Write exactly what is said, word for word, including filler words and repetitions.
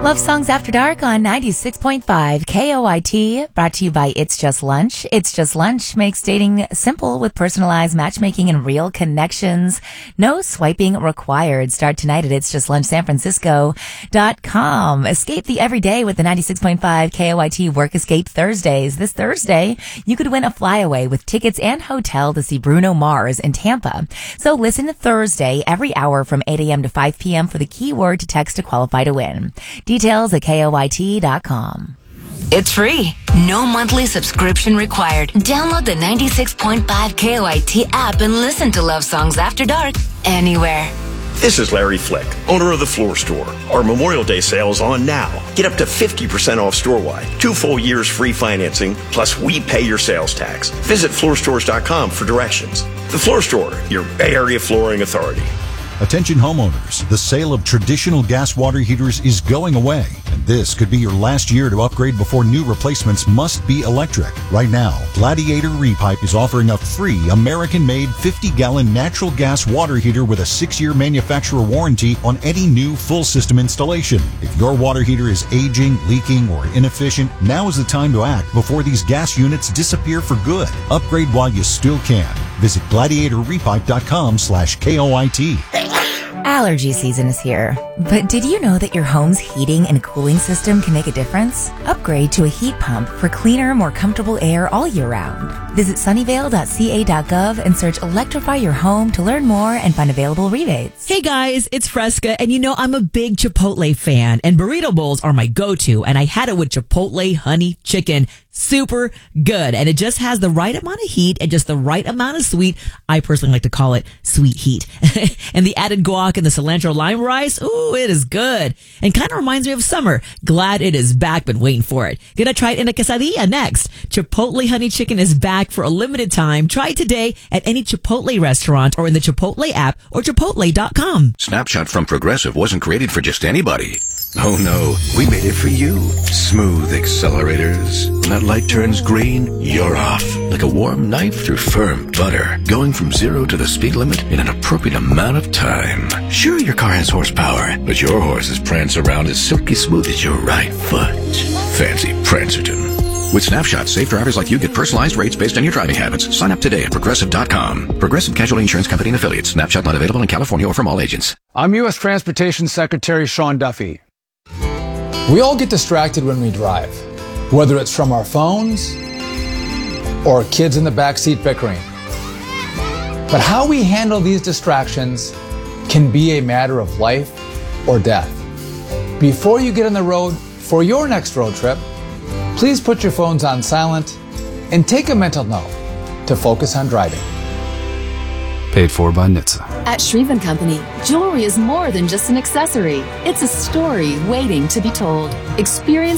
Love Songs After Dark on ninety-six point five K O I T, brought to you by It's Just Lunch. It's Just Lunch makes dating simple with personalized matchmaking and real connections. No swiping required. Start tonight at its just lunch san francisco dot com. Escape the everyday with the ninety-six point five K O I T Work Escape Thursdays. This Thursday, you could win a flyaway with tickets and hotel to see Bruno Mars in Tampa. So listen to Thursday every hour from eight a.m. to five p.m. for the keyword to text to qualify to win. Details at K O I T dot com. It's free. No monthly subscription required. Download the ninety-six point five K O I T app and listen to Love Songs After Dark anywhere. This is Larry Flick, owner of The Floor Store. Our Memorial Day sale is on now. Get up to fifty percent off store-wide. Two full years free financing, plus we pay your sales tax. Visit floor stores dot com for directions. The Floor Store, your Bay Area flooring authority. Attention homeowners, the sale of traditional gas water heaters is going away, and this could be your last year to upgrade before new replacements must be electric. Right now, Gladiator Repipe is offering a free American-made fifty-gallon natural gas water heater with a six-year manufacturer warranty on any new full-system installation. If your water heater is aging, leaking, or inefficient, now is the time to act before these gas units disappear for good. Upgrade while you still can. Visit gladiator repipe dot com slash K O I T. Allergy season is here, but did you know that your home's heating and cooling system can make a difference? Upgrade to a heat pump for cleaner, more comfortable air all year round. Visit sunnyvale dot c a dot gov and search Electrify Your Home to learn more and find available rebates. Hey guys, it's Fresca, and you know I'm a big Chipotle fan, and burrito bowls are my go-to, and I had it with Chipotle honey chicken. Super good, and it just has the right amount of heat and just the right amount of sweet. I personally like to call it sweet heat. And the added guac and the cilantro lime rice, ooh, it is good. And kind of reminds me of summer. Glad it is back, been waiting for it. Gonna try it in a quesadilla next. Chipotle honey chicken is back for a limited time. Try it today at any Chipotle restaurant or in the Chipotle app or chipotle dot com. Snapshot from Progressive wasn't created for just anybody. Oh no, we made it for you. Smooth accelerators. When that light turns green, you're off. Like a warm knife through firm butter. Going from zero to the speed limit in an appropriate amount of time. Sure, your car has horsepower, but your horses prance around as silky smooth as your right foot. Fancy Prancerton. With Snapshot, safe drivers like you get personalized rates based on your driving habits. Sign up today at progressive dot com. Progressive Casualty Insurance Company and Affiliates. Snapshot not available in California or from all agents. I'm U S Transportation Secretary Sean Duffy. We all get distracted when we drive, whether it's from our phones or kids in the backseat bickering. But how we handle these distractions can be a matter of life or death. Before you get on the road for your next road trip, please put your phones on silent and take a mental note to focus on driving. Paid for by N H T S A. At Shreve and Company, jewelry is more than just an accessory. It's a story waiting to be told. Experience